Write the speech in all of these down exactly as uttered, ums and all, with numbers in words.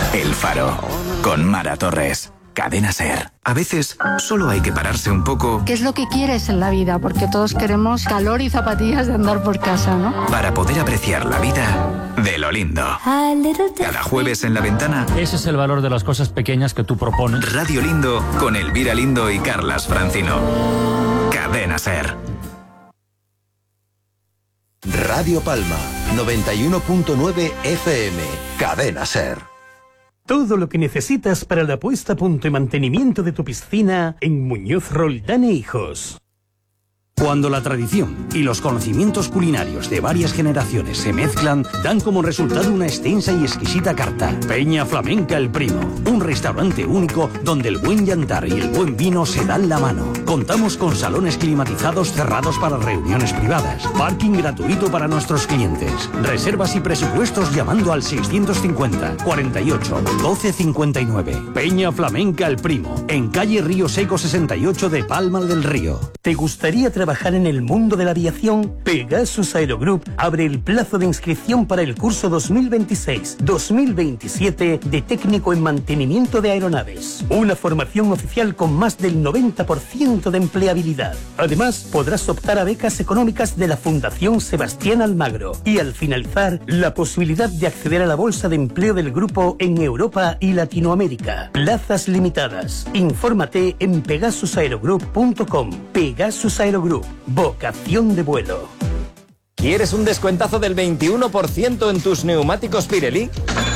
El Faro, con Mara Torres. Cadena SER. A veces solo hay que pararse un poco. ¿Qué es lo que quieres en la vida? Porque todos queremos calor y zapatillas de andar por casa, ¿no? Para poder apreciar la vida de lo lindo. Cada jueves en La Ventana. Ese es el valor de las cosas pequeñas que tú propones. Radio Lindo con Elvira Lindo y Carlas Francino. Cadena SER. Radio Palma, noventa y uno punto nueve F M. Cadena SER. Todo lo que necesitas para la puesta a punto y mantenimiento de tu piscina en Muñoz Roldán e Hijos. Cuando la tradición y los conocimientos culinarios de varias generaciones se mezclan, dan como resultado una extensa y exquisita carta. Peña Flamenca El Primo, un restaurante único donde el buen yantar y el buen vino se dan la mano. Contamos con salones climatizados cerrados para reuniones privadas, parking gratuito para nuestros clientes, reservas y presupuestos llamando al seiscientos cincuenta, cuarenta y ocho, doce cincuenta y nueve. Peña Flamenca El Primo, en calle Río Seco sesenta y ocho de Palma del Río. ¿Te gustaría trabajar en el mundo de la aviación? Pegasus Aerogroup abre el plazo de inscripción para el curso dos mil veintiséis dos mil veintisiete de técnico en mantenimiento de aeronaves. Una formación oficial con más del noventa por ciento de empleabilidad. Además, podrás optar a becas económicas de la Fundación Sebastián Almagro y al finalizar, la posibilidad de acceder a la bolsa de empleo del grupo en Europa y Latinoamérica. Plazas limitadas. Infórmate en pegasus aerogroup punto com. Pegasus Aerogroup. Vocación de vuelo. ¿Quieres un descuentazo del veintiuno por ciento en tus neumáticos Pirelli?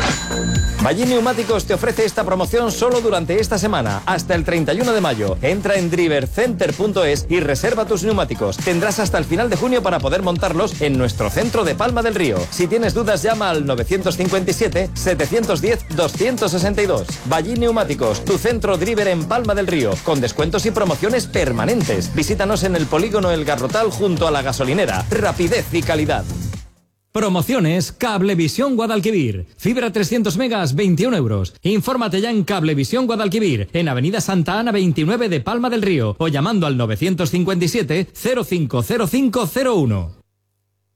Valle Neumáticos te ofrece esta promoción solo durante esta semana, hasta el treinta y uno de mayo. Entra en drivercenter punto es y reserva tus neumáticos. Tendrás hasta el final de junio para poder montarlos en nuestro centro de Palma del Río. Si tienes dudas, llama al novecientos cincuenta y siete, setecientos diez, doscientos sesenta y dos. Valle Neumáticos, tu centro driver en Palma del Río, con descuentos y promociones permanentes. Visítanos en el polígono El Garrotal junto a la gasolinera. Rapidez y calidad. Promociones Cablevisión Guadalquivir. Fibra trescientos megas, veintiún euros. Infórmate ya en Cablevisión Guadalquivir, en Avenida Santa Ana veintinueve de Palma del Río, o llamando al novecientos cincuenta y siete, cero cinco cero cinco cero uno.